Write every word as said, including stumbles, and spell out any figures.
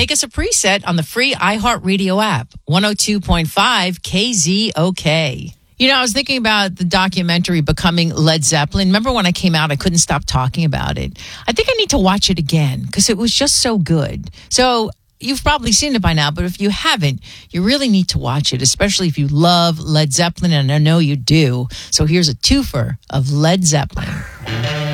make us a preset on the free iHeartRadio app. one oh two point five K Z O K. You know, I was thinking about the documentary Becoming Led Zeppelin. Remember when I came out, I couldn't stop talking about it. I think I need to watch it again because it was just so good. So you've probably seen it by now, but if you haven't, you really need to watch it, especially if you love Led Zeppelin, and I know you do. So here's a twofer of Led Zeppelin.